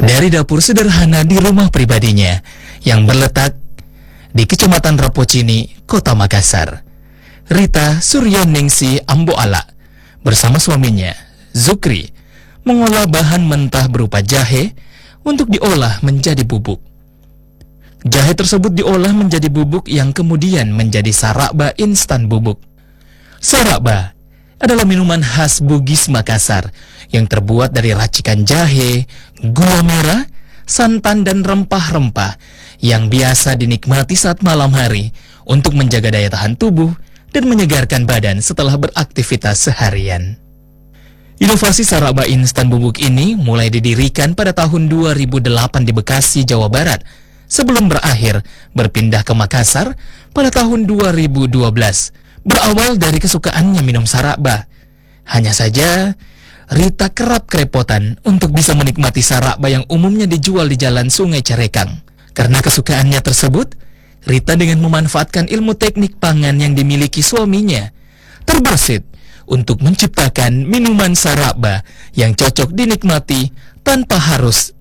Dari dapur sederhana di rumah pribadinya yang berletak di Kecamatan Rapocini, Kota Makassar, Rita Suryaningsi Amboala bersama suaminya, Zukri, mengolah bahan mentah berupa jahe untuk diolah menjadi bubuk. Jahe tersebut diolah menjadi bubuk yang kemudian menjadi sarakba instan bubuk. Sarakba adalah minuman khas Bugis Makassar yang terbuat dari racikan jahe, gula merah, santan dan rempah-rempah yang biasa dinikmati saat malam hari untuk menjaga daya tahan tubuh dan menyegarkan badan setelah beraktivitas seharian. Inovasi sarakba instan bubuk ini mulai didirikan pada tahun 2008 di Bekasi, Jawa Barat, sebelum berakhir berpindah ke Makassar pada tahun 2012. Berawal dari kesukaannya minum sarakba. Hanya saja, Rita kerap kerepotan untuk bisa menikmati sarakba yang umumnya dijual di jalan Sungai Carekang. Karena kesukaannya tersebut, Rita dengan memanfaatkan ilmu teknik pangan yang dimiliki suaminya, terbersit untuk menciptakan minuman sarakba yang cocok dinikmati tanpa harus